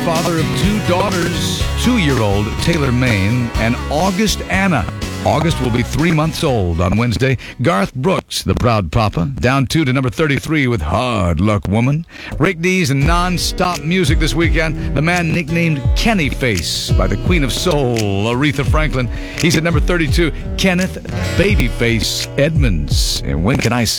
father of two daughters, 2-year-old Taylor Maine and August Anna. August will be 3 months old on Wednesday. Garth Brooks, the proud papa, down 2 to number 33 with Hard Luck Woman. Rick Dees and non-stop music this weekend. The man nicknamed Kenny Face by the Queen of Soul, Aretha Franklin. He's at number 32, Kenneth Babyface Edmonds. And when can I see